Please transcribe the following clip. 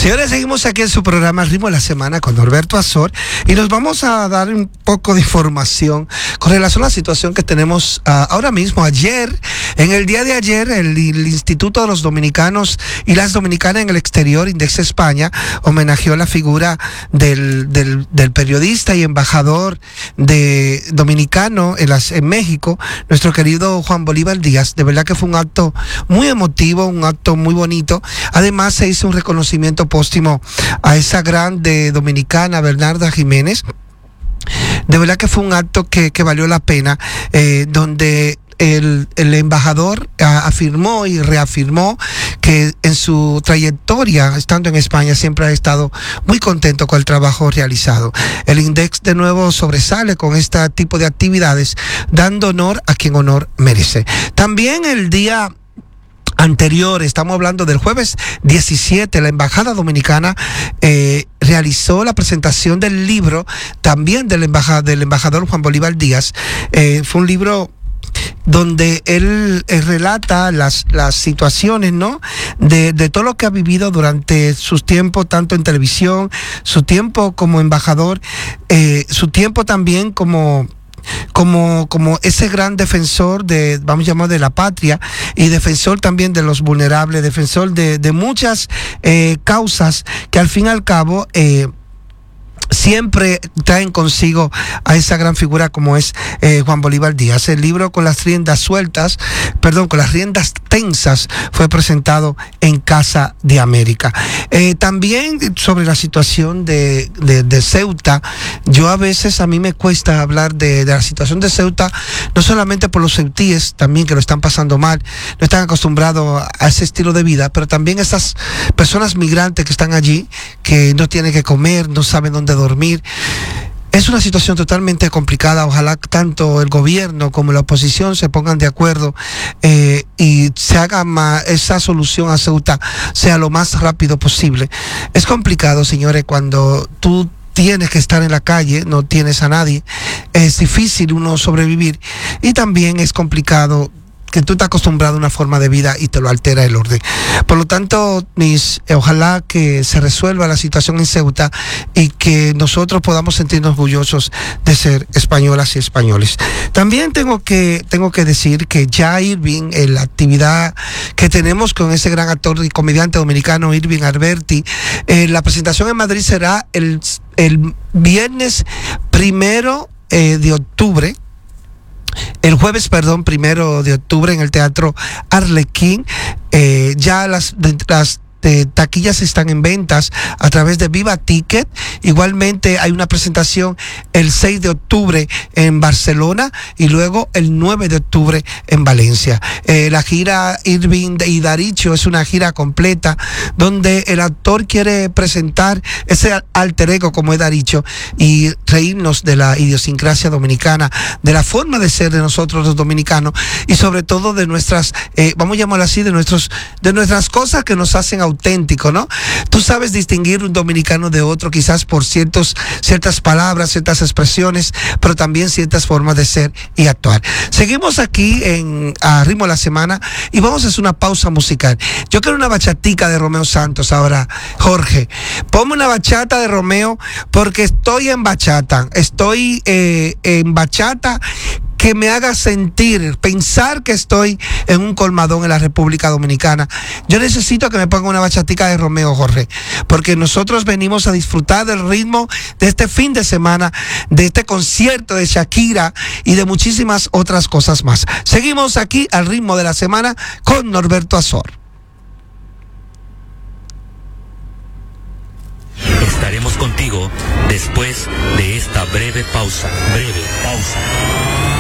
Señores, seguimos aquí en su programa El Ritmo de la Semana con Norberto Azor y nos vamos a dar un poco de información con relación a la situación que tenemos ahora mismo. En el día de ayer, el Instituto de los Dominicanos y las Dominicanas en el Exterior, Index España, homenajeó la figura del periodista y embajador dominicano en México, nuestro querido Juan Bolívar Díaz. De verdad que fue un acto muy emotivo, un acto muy bonito. Además, se hizo un reconocimiento póstumo a esa grande dominicana, Bernarda Jiménez. De verdad que fue un acto que valió la pena, donde el embajador afirmó y reafirmó que en su trayectoria, estando en España, siempre ha estado muy contento con el trabajo realizado. El Index de nuevo sobresale con este tipo de actividades, dando honor a quien honor merece. También el día anterior, estamos hablando del jueves 17, la Embajada Dominicana realizó la presentación del libro también del embajador Juan Bolívar Díaz. Fue un libro donde él relata las situaciones, ¿no? De todo lo que ha vivido durante sus tiempos, tanto en televisión, su tiempo como embajador, su tiempo también como ese gran defensor vamos a llamar, de la patria, y defensor también de los vulnerables, defensor de muchas causas que al fin y al cabo siempre traen consigo a esa gran figura como es Juan Bolívar Díaz. El libro con las riendas tensas fue presentado en Casa de América. También sobre la situación de Ceuta, a mí me cuesta hablar de la situación de Ceuta, no solamente por los ceutíes también que lo están pasando mal, no están acostumbrados a ese estilo de vida, pero también esas personas migrantes que están allí, que no tienen que comer, no saben dónde dormir. Es una situación totalmente complicada. Ojalá tanto el gobierno como la oposición se pongan de acuerdo y se haga esa solución a Ceuta sea lo más rápido posible. Es complicado, señores, cuando tú tienes que estar en la calle, no tienes a nadie, es difícil uno sobrevivir, y también es complicado que tú estás acostumbrado a una forma de vida y te lo altera el orden. Por lo tanto, ojalá que se resuelva la situación en Ceuta y que nosotros podamos sentirnos orgullosos de ser españolas y españoles. También tengo que decir que ya Irving, en la actividad que tenemos con ese gran actor y comediante dominicano Irving Alberti, la presentación en Madrid será el viernes 1 de octubre. El jueves, 1 de octubre, en el Teatro Arlequín. Ya las taquillas están en ventas a través de Viva Ticket. Igualmente hay una presentación el 6 de octubre en Barcelona y luego el 9 de octubre en Valencia. La gira Irving y Daricho es una gira completa donde el actor quiere presentar ese alter ego como es Daricho y reírnos de la idiosincrasia dominicana, de la forma de ser de nosotros los dominicanos y sobre todo de nuestras, vamos a llamarlo así, de nuestras cosas que nos hacen auténtico, ¿no? Tú sabes distinguir un dominicano de otro quizás por ciertas palabras, ciertas expresiones, pero también ciertas formas de ser y actuar. Seguimos aquí a Ritmo de la Semana y vamos a hacer una pausa musical. Yo quiero una bachatica de Romeo Santos ahora, Jorge. Ponme una bachata de Romeo porque estoy en bachata que me haga pensar que estoy en un colmadón en la República Dominicana. Yo necesito que me ponga una bachatica de Romeo, Jorge, porque nosotros venimos a disfrutar del ritmo de este fin de semana, de este concierto de Shakira y de muchísimas otras cosas más. Seguimos aquí al Ritmo de la Semana con Norberto Azor. Estaremos contigo después de esta breve pausa.